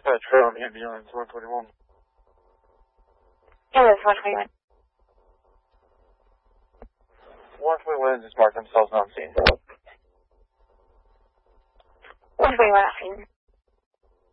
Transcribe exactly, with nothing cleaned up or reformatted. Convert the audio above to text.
get that trailer on ambulance, one twenty-one. Yeah, it's one twenty-one. one twenty-one just marked themselves on scene. one twenty-one, I've seen.